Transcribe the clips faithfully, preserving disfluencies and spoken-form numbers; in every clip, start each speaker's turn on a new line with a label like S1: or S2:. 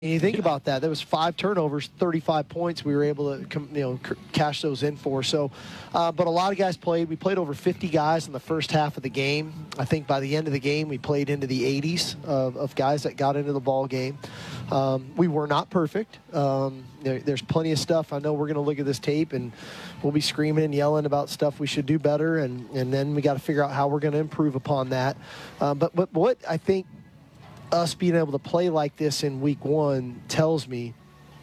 S1: And you think about that, there was five turnovers, thirty-five points we were able to you know cash those in for. So, uh, but a lot of guys played. We played over fifty guys in the first half of the game. I think by the end of the game, we played into the eighties of, of guys that got into the ball game. Um, we were not perfect. Um, there, there's plenty of stuff. I know we're going to look at this tape and we'll be screaming and yelling about stuff we should do better, and, and then we got to figure out how we're going to improve upon that. Um, but, but what I think us being able to play like this in week one tells me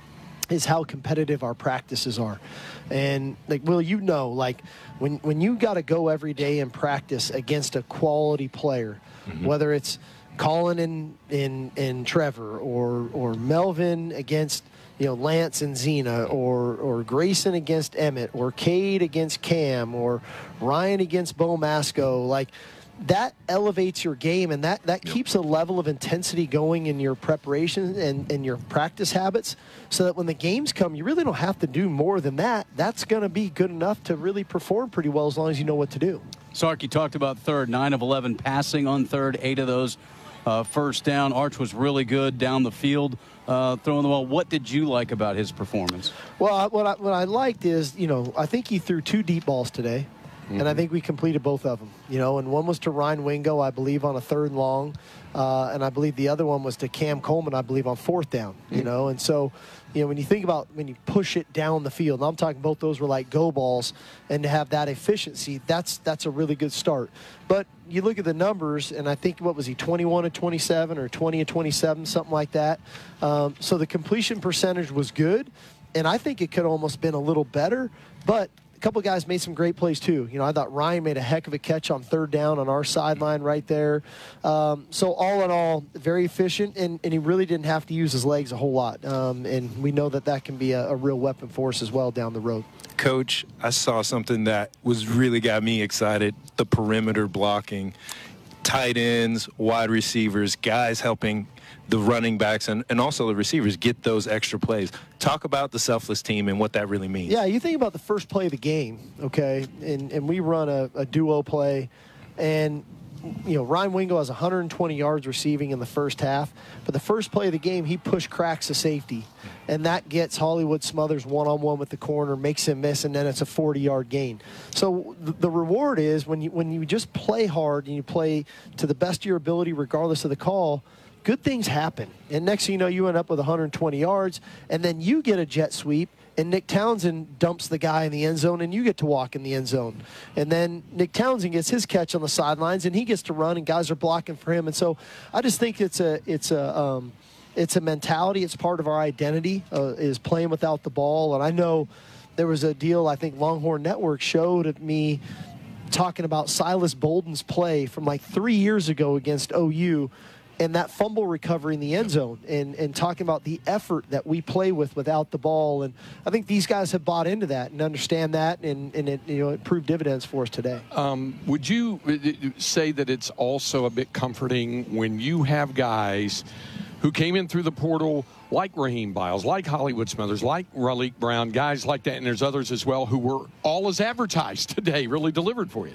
S1: is how competitive our practices are. And like, Will, you know, like when, when you got to go every day and practice against a quality player, mm-hmm. whether it's Colin and, and, and Trevor or, or Melvin against, you know, Lance and Zena, or, or Grayson against Emmett, or Cade against Cam, or Ryan against Bo Masco, like, that elevates your game, and that, that yep. keeps a level of intensity going in your preparation and, and your practice habits, so that when the games come, you really don't have to do more than that. That's going to be good enough to really perform pretty well as long as you know what to do.
S2: Sark, you talked about third, nine of eleven passing on third, eight of those uh, first down. Arch was really good down the field uh, throwing the ball. What did you like about his performance?
S1: Well, what I, what I liked is, you know, I think he threw two deep balls today. Mm-hmm. And I think we completed both of them, you know, and one was to Ryan Wingo, I believe, on a third and long. Uh, and I believe the other one was to Cam Coleman, I believe, on fourth down, you mm-hmm. know. And so, you know, when you think about when you push it down the field, and I'm talking both those were like go balls, and to have that efficiency, that's that's a really good start. But you look at the numbers, and I think, what was he, twenty-one and twenty-seven or twenty and twenty-seven, something like that. Um, so the completion percentage was good, and I think it could almost been a little better, but a couple of guys made some great plays too. You know, I thought Ryan made a heck of a catch on third down on our sideline right there. Um, so all in all, very efficient, and, and he really didn't have to use his legs a whole lot. Um, and we know that that can be a, a real weapon for us as well down the road.
S3: Coach, I saw something that was really got me excited, the perimeter blocking. Tight ends, wide receivers, guys helping the running backs and, and also the receivers get those extra plays. Talk about the selfless team and what that really means.
S1: Yeah, you think about the first play of the game, okay, and, and we run a, a duo play, and, you know, Ryan Wingo has one hundred twenty yards receiving in the first half, but the first play of the game, he pushed cracks to safety, and that gets Hollywood Smothers one-on-one with the corner, makes him miss, and then it's a forty-yard gain. So the, the reward is when you when you just play hard and you play to the best of your ability regardless of the call, good things happen. And next thing you know, you end up with one hundred twenty yards, and then you get a jet sweep, and Nick Townsend dumps the guy in the end zone, and you get to walk in the end zone. And then Nick Townsend gets his catch on the sidelines, and he gets to run, and guys are blocking for him. And so I just think it's a it's a um, it's a mentality. It's part of our identity uh, is playing without the ball. And I know there was a deal I think Longhorn Network showed me talking about Silas Bolden's play from like three years ago against O U, and that fumble recovery in the end zone, and, and talking about the effort that we play with without the ball. And I think these guys have bought into that and understand that, and, and it, you know, it proved dividends for us today.
S4: Um, would you say that it's also a bit comforting when you have guys who came in through the portal like Raheem Biles, like Hollywood Smothers, like Raleek Brown, guys like that, and there's others as well who were all as advertised today, really delivered for you?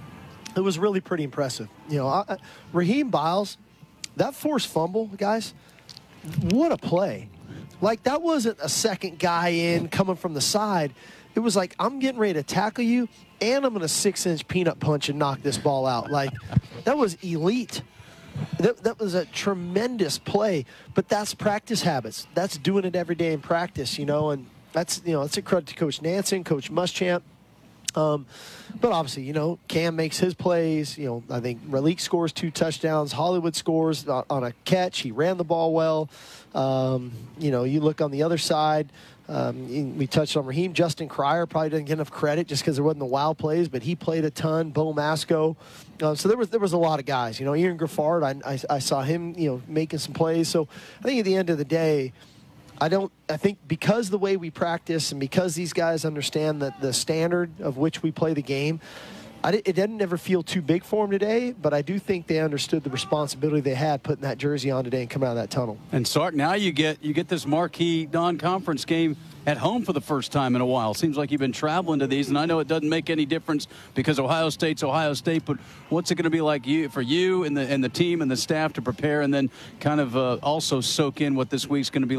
S1: It was really pretty impressive. You know, I, Raheem Biles, that forced fumble, guys, what a play. Like, that wasn't a second guy in coming from the side. It was like, I'm getting ready to tackle you, and I'm going to six-inch peanut punch and knock this ball out. Like, that was elite. That, that was a tremendous play. But that's practice habits. That's doing it every day in practice, you know, and that's, you know, that's a credit to Coach Nansen, Coach Muschamp. Um, but obviously, you know, Cam makes his plays. You know, I think Raleek scores two touchdowns. Hollywood scores on, on a catch. He ran the ball well. Um, you know, you look on the other side. Um, we touched on Raheem. Justin Cryer probably didn't get enough credit just because there wasn't the wow plays, but he played a ton. Bo Masco. Uh, so there was there was a lot of guys. You know, Ian Griffard, I, I, I saw him, you know, making some plays. So I think at the end of the day, I don't. I think because the way we practice and because these guys understand that the standard of which we play the game, I, it didn't never feel too big for them today, but I do think they understood the responsibility they had putting that jersey on today and coming out of that tunnel.
S2: And Sark, now you get you get this marquee non-conference game at home for the first time in a while. Seems like you've been traveling to these, and I know it doesn't make any difference because Ohio State's Ohio State, but what's it going to be like you for you and the and the team and the staff to prepare and then kind of uh, also soak in what this week's going to be